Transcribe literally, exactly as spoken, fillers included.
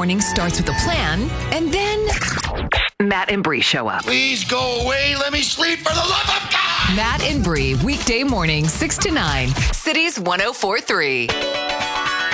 morning starts with a plan, and then Matt and Bree show up. Please go away. Let me sleep for the love of God. Matt and Bree, weekday morning, six to nine. Cities one oh four three.